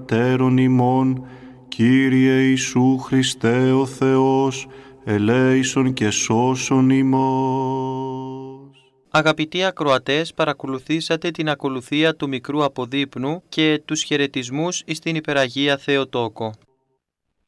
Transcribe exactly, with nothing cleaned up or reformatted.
πατέρων ημών, Κύριε Ιησού Χριστέ ο Θεός, ελέησον και σώσον ημός. Αγαπητοί ακροατές, παρακολουθήσατε την ακολουθία του μικρού αποδείπνου και τους χαιρετισμούς εις την Υπεραγία Θεοτόκο.